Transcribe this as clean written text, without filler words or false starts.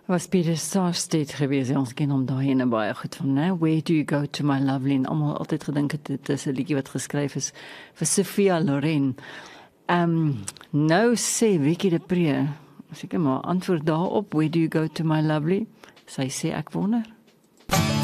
Was Pieter Saarstedt gewees, ons ken hom daai ene baie goed van, né? Where do you go to my lovely? En almal altyd gedink dit is 'n liedjie wat geskryf is vir Sophia Loren. Nou sê Vicky de Pre, seker maar antwoord daarop, where do you go to my lovely? Sy sê ek wonder.